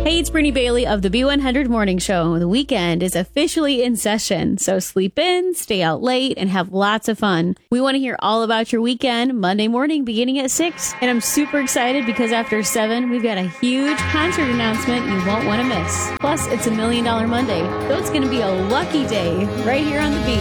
Hey, it's Brittany Bailey of the B100 Morning Show. The weekend is officially in session, so sleep in, stay out late, and have lots of fun. We want to hear all about your weekend Monday morning beginning at 6. And I'm super excited because after 7, we've got a huge concert announcement you won't want to miss. Plus, it's $1 Million Monday, so it's going to be a lucky day right here on the beat.